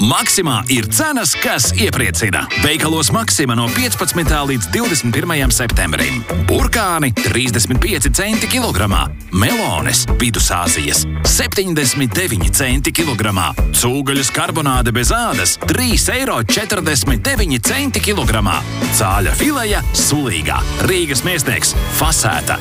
Maksimā ir cenas, kas iepriecina. Veikalos Maksima no 15. līdz 21. septembrim. Burkāni 35 centi kilogramā. Melones Vidusāzijas 79 centi kilogramā. Cūgaļas karbonāde bez ādas 3,49 centi kilogramā. Cāļa fileja sulīgā. Rīgas Miesnieks fasēta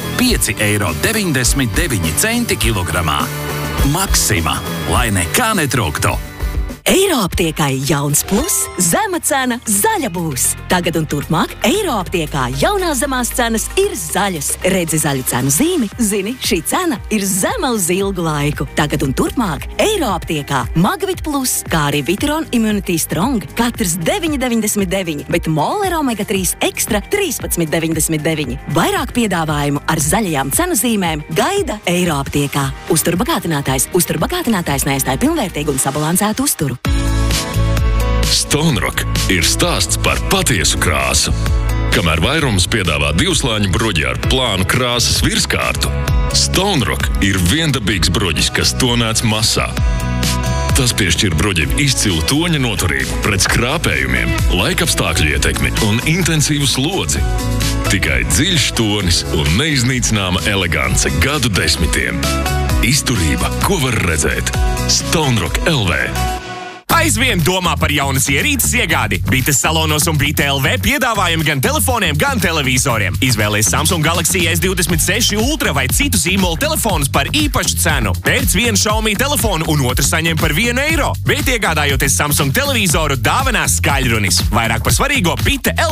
5,99 centi kilogramā. Maksima, lai nekā netrūktu. Eiroaptiekā jauns plus, zema cena, zaļa būs. Tagad un turpmāk Eiroaptiekā jaunās zemās cenas ir zaļas. Redzi zaļu cenu zīmi, zini, šī cena ir zema uz ilgu laiku. Tagad un turpmāk Eiroaptiekā Magvit plus, kā arī Viteron Immunity Strong, katrs 9,99, bet Moler Omega 3 Extra 13,99. Vairāk piedāvājumu ar zaļajām cenu zīmēm gaida Eiroaptiekā. Uzturbagātinātājs neaizstāja pilnvērtīgu un sabalansētu uzturu. Stone Rock ir stāsts par patiesu krāsu. Kamēr vairums piedāvā divslāņu bruģi ar plānu krāsas virskārtu, Stone Rock ir viendabīgs bruģis, kas tonēts masā. Tas piešķir bruģim izcilu toņa noturību pret skrāpējumiem, laikapstākļu ietekmi un intensīvu slodzi. Tikai dziļš tonis un neiznīcināma elegance gadu desmitiem. Izturība, ko var redzēt. Stone Rock LV. Aizvien domā par jaunas ierīces iegādi. Bites salonos un Bite LV piedāvājumi gan telefoniem, gan televizoriem. Izvēlies Samsung Galaxy S26 Ultra vai citu zīmolu telefonus par īpašu cenu. Pērc vienu Xiaomi telefonu un otru saņem par €1. Bet iegādājoties Samsung televizoru, dāvanās skaļrunis. Vairāk par svarīgo Bite LV.